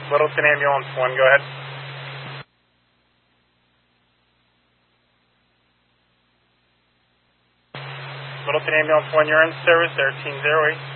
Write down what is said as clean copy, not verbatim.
Littleton Ambulance 1, go ahead. Littleton Ambulance 1, you're in service, 1308.